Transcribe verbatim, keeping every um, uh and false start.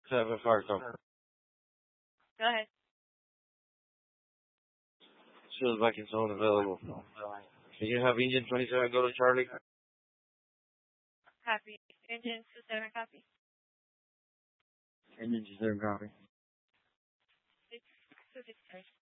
Seven fire come. Go ahead. Shields back in zone available. Can you have engine twenty-seven go to Charlie? Copy. Engine two seven copy. Engine twenty-seven copy. Six two six three.